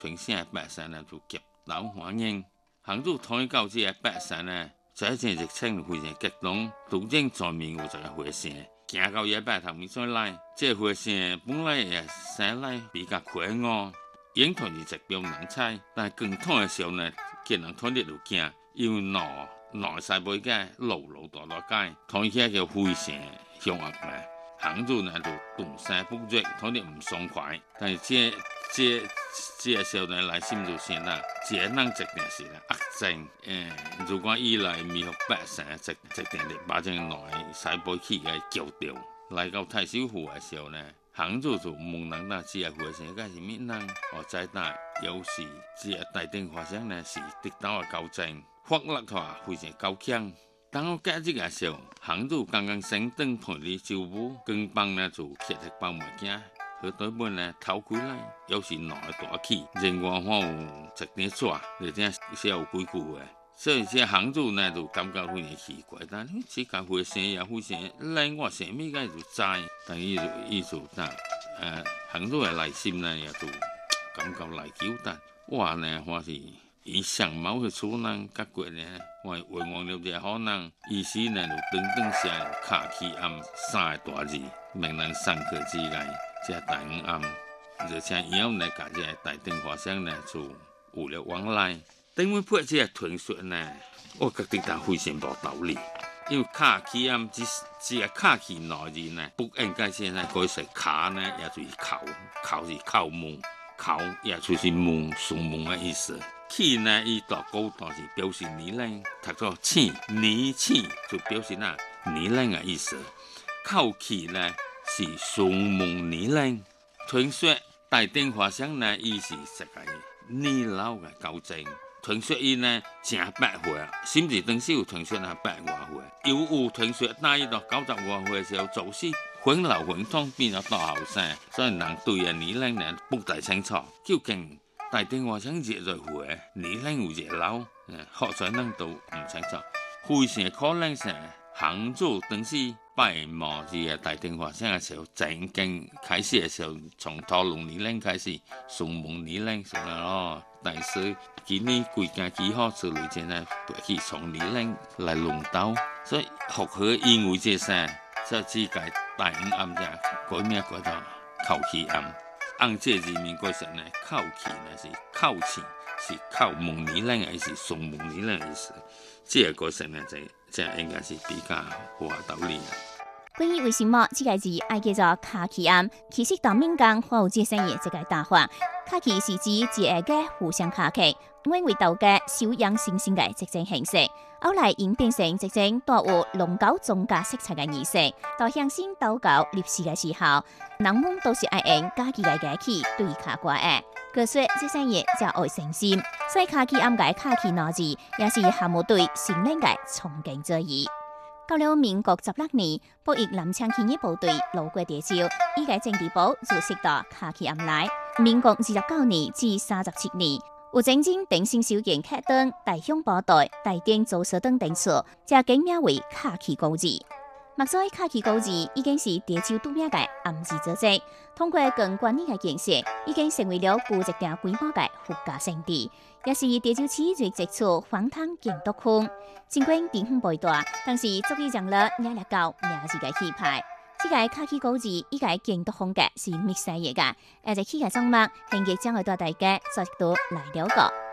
全省的百姓呢就夹道欢迎。杭州统一到这个百姓呢，在这热情非常激动，途经全面有一个火线，行到一百头面再来。这火线本来也生来比较快哦，演团是直标人才，但更痛的时候呢，见人团得就惊，因为脑细胞个路大改，同起叫灰线凶恶嘛。杭州呢就动山不绝，团得唔爽快，但是这个时候呢，内心就想啦，这个人一定是恶症。如果伊来迷惑百姓，一定得把这内细胞器给叫掉。来到太守府的时候呢，杭州就问人啦，这个火线该是咩人？我知道，有时这个大定发生呢是敌岛的高症，法律话非常高强。当我解这个时候，杭州刚刚升等陪你招呼，更帮呢就揭开包物件。和对面呢偷开来，有时闹大起，人外看有一点抓，而且是有规矩的。所以这杭州呢就感觉非常奇怪，但这家伙生也非常令我什么个就知，但伊就杭州的内心呢也就感觉内疚但我呢我是伊相貌去处人，甲过呢我遗忘了这可能，于是呢就等写卡其暗三个大字，命人上课之内。这大午暗，而且以后呢，甲这大定发生呢，就有了往来。等于配这个传说呢，我觉得它非常无道理。因为卡其暗这个卡其两字呢，不应该现在改成卡呢，也就是口是口门，口也就是门上门的意思。起呢，伊大古代是表示年龄，读作起年起就表示年龄的意思。口气呢？是上门年龄，传说大定发生呢，伊是世界年老的高僧。传说伊呢正100岁，甚至当时有传说100外岁，又有传说当伊到90外岁的时候早死，魂老魂痛变咗大后生，所以人对嘅年龄呢不大清楚。究竟大定发生几多岁，年龄有几老？学者人都唔清楚，非常可能是杭州当时。拜末日嘅大定发生嘅时候，正經開始嘅時候，從討論年齡開始，上門年齡上來咯。但是今年國家幾號之類嘅呢，都係從年齡來輪到，所以學佢因為這些，所以只改大午暗者改名改到口氣暗。按這字面改成呢，口氣呢是口氣，是口門年齡嘅意思，上門年齡嘅意思。這個改成呢這應該是比較符合道理。 關於為什麼這個字愛叫做卡其暗，其實到民間還有這些嘢這個答法。卡其是指一個互相卡其，因為道嘅小樣星星嘅特徵形式，後來演變成一種帶有龍狗宗教色彩嘅儀式。到相信道教歷史嘅時候，人們都是愛用家己嘅樂器對卡掛嘅。據說這些嘢就愛誠心，所以卡其暗嘅卡其兩字也是廈門對心靈嘅憧憬之意。到了民國16年，北翼南昌起義部隊路過地州，依個政治部就識到卡其暗來。民國29年至37年，有整整定性小型客燈、大胸布袋、大電造車等等處，就更名為卡其高字。目前卡其高字已經是地州著名嘅暗字組織，通過更管理嘅建設，已經成為了具一定規模嘅國家勝地，也是地州市最傑出荒灘建築區。儘管地方不大，但是足以讓人惹了到名字嘅氣派。這個卡其高字依個建築風格是密西嘅，而且起嘅裝幕，現今將會帶大家再度來了解。